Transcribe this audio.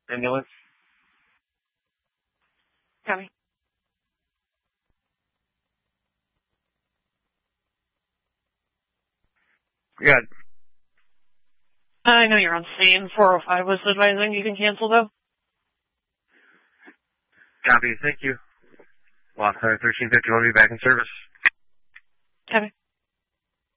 Ambulance. Copy. Good. I know you're on scene. 405 was advising. You can cancel, though. Copy. Thank you. Lot 1350 will be back in service. Copy.